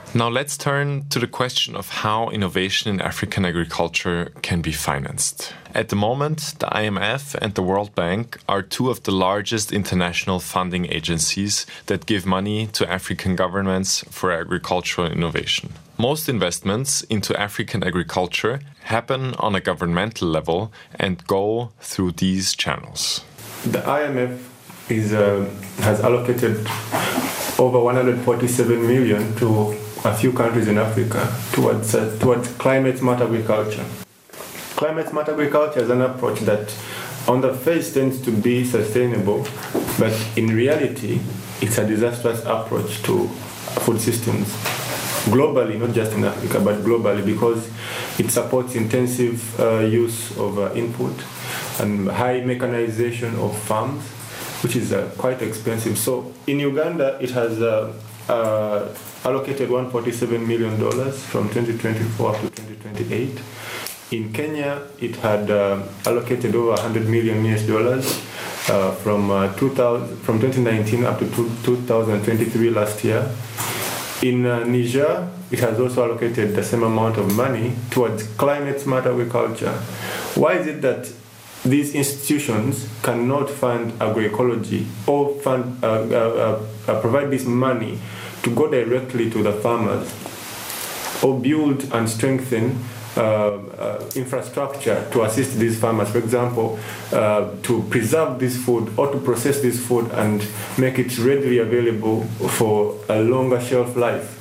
Now let's turn to the question of how innovation in African agriculture can be financed. At the moment, the IMF and the World Bank are two of the largest international funding agencies that give money to African governments for agricultural innovation. Most investments into African agriculture happen on a governmental level and go through these channels. The IMF has allocated over 147 million to a few countries in Africa towards climate-smart agriculture. Climate-smart agriculture is an approach that on the face tends to be sustainable, but in reality it's a disastrous approach to food systems. Globally, not just in Africa, but globally, because it supports intensive use of input and high mechanization of farms, which is quite expensive. So in Uganda, it has allocated $147 million from 2024 to 2028. In Kenya, it had allocated over $100 million from 2019 up to 2023 last year. In Niger, it has also allocated the same amount of money towards climate-smart agriculture. Why is it that these institutions cannot fund agroecology or provide this money to go directly to the farmers, or build and strengthen infrastructure to assist these farmers, for example, to preserve this food or to process this food and make it readily available for a longer shelf life?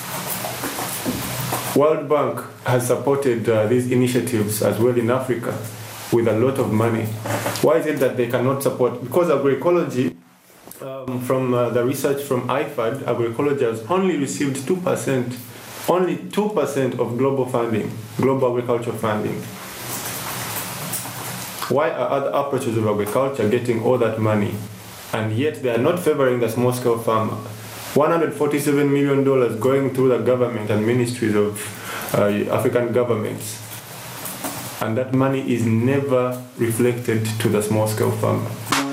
World Bank has supported these initiatives as well in Africa with a lot of money. Why is it that they cannot support? Because agroecology, from the research from IFAD, agroecology has only received 2%, only 2% of global funding, global agriculture funding. Why are other approaches of agriculture getting all that money, and yet they are not favoring the small-scale farmer? $147 million going through the government and ministries of African governments, and that money is never reflected to the small-scale farmer.